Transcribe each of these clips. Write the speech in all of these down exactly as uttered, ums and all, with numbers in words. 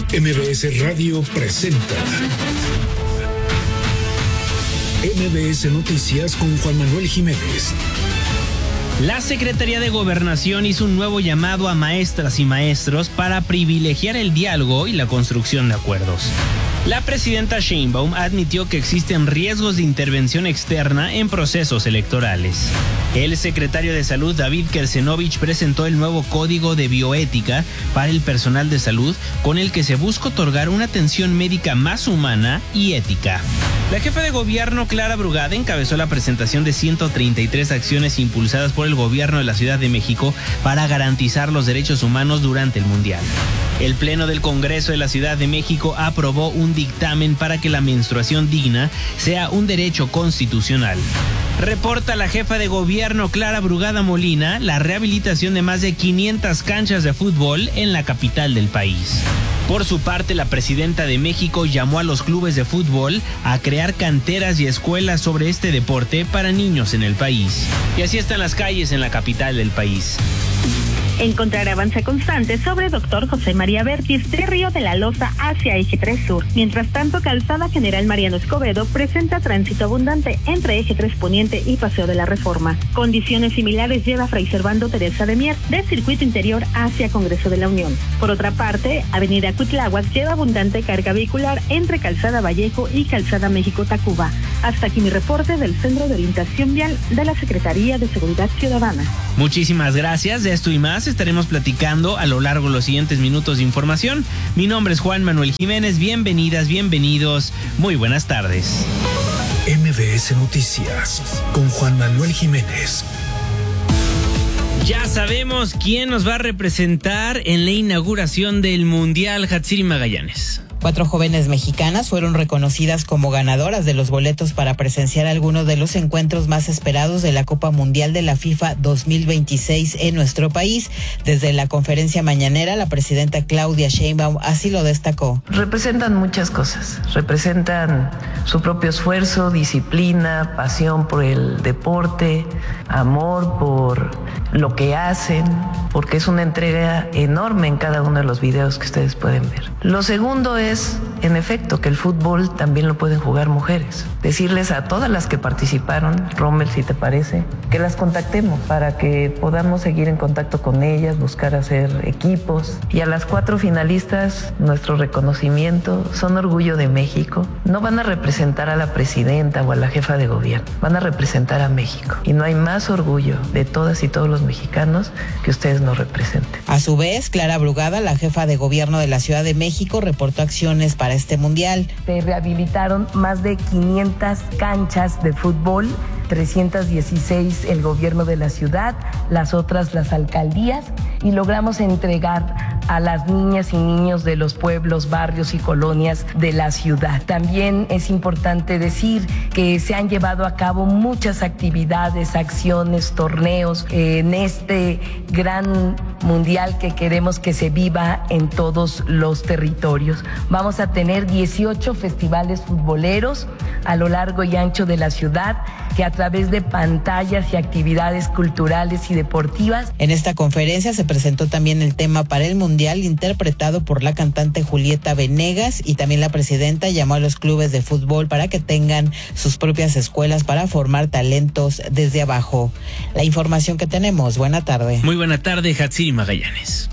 M B S Radio presenta M B S Noticias con Juan Manuel Jiménez. La Secretaría de Gobernación hizo un nuevo llamado a maestras y maestros para privilegiar el diálogo y la construcción de acuerdos. La presidenta Sheinbaum admitió que existen riesgos de intervención externa en procesos electorales. El secretario de Salud, David Kersenovich, presentó el nuevo Código de Bioética para el personal de salud, con el que se busca otorgar una atención médica más humana y ética. La jefa de gobierno, Clara Brugada, encabezó la presentación de ciento treinta y tres acciones impulsadas por el gobierno de la Ciudad de México para garantizar los derechos humanos durante el Mundial. El Pleno del Congreso de la Ciudad de México aprobó un dictamen para que la menstruación digna sea un derecho constitucional. Reporta la jefa de gobierno, Clara Brugada Molina, la rehabilitación de más de quinientas canchas de fútbol en la capital del país. Por su parte, la presidenta de México llamó a los clubes de fútbol a crear canteras y escuelas sobre este deporte para niños en el país. Y así están las calles en la capital del país. Encontrar avance constante sobre Doctor José María Vértiz de Río de la Loza hacia Eje tres Sur. Mientras tanto, Calzada General Mariano Escobedo presenta tránsito abundante entre Eje tres Poniente y Paseo de la Reforma. Condiciones similares lleva Fray Servando Teresa de Mier del Circuito Interior hacia Congreso de la Unión. Por otra parte, Avenida Cuitláhuac lleva abundante carga vehicular entre Calzada Vallejo y Calzada México-Tacuba. Hasta aquí mi reporte del Centro de Orientación Vial de la Secretaría de Seguridad Ciudadana. Muchísimas gracias. De esto y más estaremos platicando a lo largo de los siguientes minutos de información. Mi nombre es Juan Manuel Jiménez. Bienvenidas, bienvenidos. Muy buenas tardes. M B S Noticias con Juan Manuel Jiménez. Ya sabemos quién nos va a representar en la inauguración del Mundial. Hatsiri Magallanes. Cuatro jóvenes mexicanas fueron reconocidas como ganadoras de los boletos para presenciar algunos de los encuentros más esperados de la Copa Mundial de la FIFA dos mil veintiséis en nuestro país. Desde la conferencia mañanera, la presidenta Claudia Sheinbaum así lo destacó. Representan muchas cosas, representan su propio esfuerzo, disciplina, pasión por el deporte, amor por lo que hacen, porque es una entrega enorme en cada uno de los videos que ustedes pueden ver. Lo segundo es, en efecto, que el fútbol también lo pueden jugar mujeres. Decirles a todas las que participaron, Rommel, si te parece, que las contactemos para que podamos seguir en contacto con ellas, buscar hacer equipos. Y a las cuatro finalistas, nuestro reconocimiento, son orgullo de México. No van a representar a la presidenta o a la jefa de gobierno, van a representar a México. Y no hay más orgullo de todas y todos los mexicanos que ustedes nos representen. A su vez, Clara Brugada, la jefa de gobierno de la Ciudad de México, reportó acciones para este mundial. Se rehabilitaron más de quinientas canchas de fútbol, trescientas dieciséis el gobierno de la ciudad, las otras las alcaldías, y logramos entregar a las niñas y niños de los pueblos, barrios y colonias de la ciudad. También es importante decir que se han llevado a cabo muchas actividades, acciones, torneos en este gran mundial que queremos que se viva en todos los territorios. Vamos a tener dieciocho festivales futboleros a lo largo y ancho de la ciudad, que a través de pantallas y actividades culturales y deportivas. En esta conferencia se presentó también el tema para el Mundial, interpretado por la cantante Julieta Venegas, y también la presidenta llamó a los clubes de fútbol para que tengan sus propias escuelas para formar talentos desde abajo. La información que tenemos. Buena tarde. Muy buena tarde, Hatsiri Magallanes.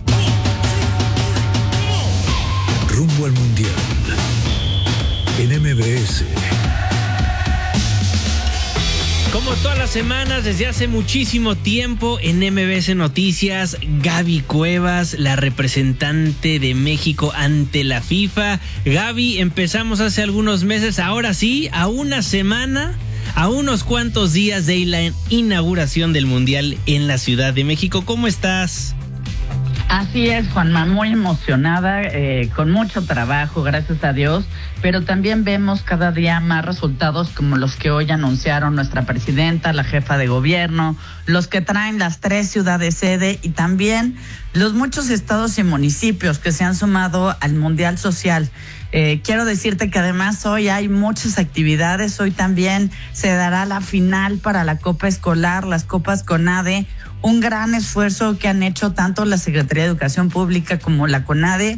Rumbo al Mundial en M B S. Como todas las semanas, desde hace muchísimo tiempo en M B S Noticias, Gaby Cuevas, la representante de México ante la FIFA. Gaby, empezamos hace algunos meses, ahora sí, a una semana, a unos cuantos días de la inauguración del Mundial en la Ciudad de México. ¿Cómo estás? Así es, Juanma, muy emocionada, eh, con mucho trabajo, gracias a Dios, pero también vemos cada día más resultados como los que hoy anunciaron nuestra presidenta, la jefa de gobierno, los que traen las tres ciudades sede y también los muchos estados y municipios que se han sumado al Mundial Social. Eh, quiero decirte que además hoy hay muchas actividades, hoy también se dará la final para la Copa Escolar, las Copas CONADE, un gran esfuerzo que han hecho tanto la Secretaría de Educación Pública como la CONADE,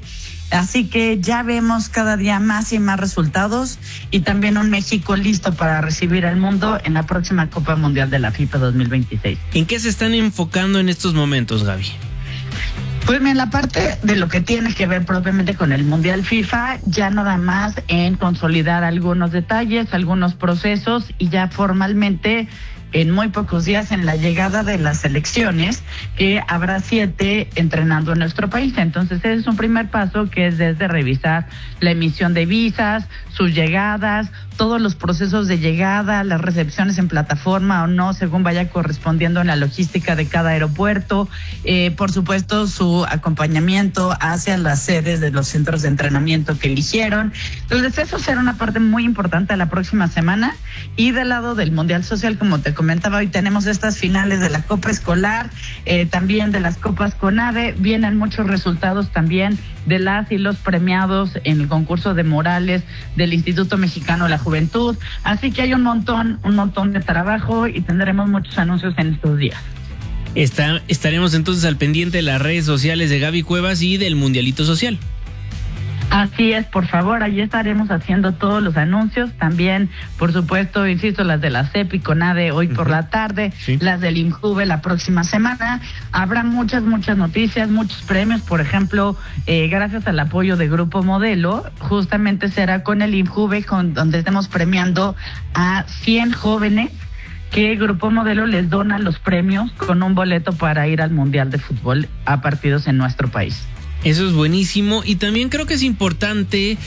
Así que ya vemos cada día más y más resultados y también un México listo para recibir al mundo en la próxima Copa Mundial de la FIFA dos mil veintiséis. ¿En qué se están enfocando en estos momentos, Gaby? Pues en la parte de lo que tiene que ver propiamente con el Mundial FIFA, ya nada más en consolidar algunos detalles, algunos procesos y ya formalmente en muy pocos días en la llegada de las elecciones, que habrá siete entrenando en nuestro país. Entonces ese es un primer paso, que es desde revisar la emisión de visas, sus llegadas, todos los procesos de llegada, las recepciones en plataforma o no, según vaya correspondiendo en la logística de cada aeropuerto, eh, por supuesto su acompañamiento hacia las sedes de los centros de entrenamiento que eligieron. Entonces eso será una parte muy importante la próxima semana. Y del lado del Mundial Social, como te comentaba, hoy tenemos estas finales de la Copa Escolar, eh, también de las Copas CONADE, vienen muchos resultados también de las y los premiados en el concurso de Morales del Instituto Mexicano de la Juventud, así que hay un montón, un montón de trabajo y tendremos muchos anuncios en estos días. Está, estaremos entonces al pendiente de las redes sociales de Gaby Cuevas y del Mundialito Social. Así es, por favor, allí estaremos haciendo todos los anuncios, también, por supuesto, insisto, las de la C E P y CONADE hoy uh-huh. por la tarde, sí. las del INJUVE la próxima semana. Habrá muchas, muchas noticias, muchos premios, por ejemplo, eh, gracias al apoyo de Grupo Modelo, justamente será con el INJUVE, con, donde estemos premiando a cien jóvenes que Grupo Modelo les dona los premios con un boleto para ir al Mundial de Fútbol a partidos en nuestro país. Eso es buenísimo y también creo que es importante